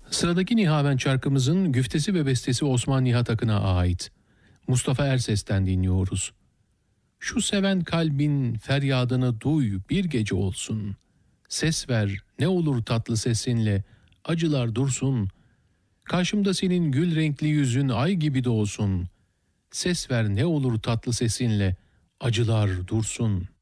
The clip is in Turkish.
Sıradaki Nihaven şarkımızın güftesi ve bestesi Osman Nihat Akın'a ait. Mustafa Erses'ten dinliyoruz. Şu seven kalbin feryadını duy bir gece olsun. Ses ver ne olur tatlı sesinle, acılar dursun. Karşımda senin gül renkli yüzün ay gibi doğsun. Ses ver ne olur tatlı sesinle, acılar dursun.''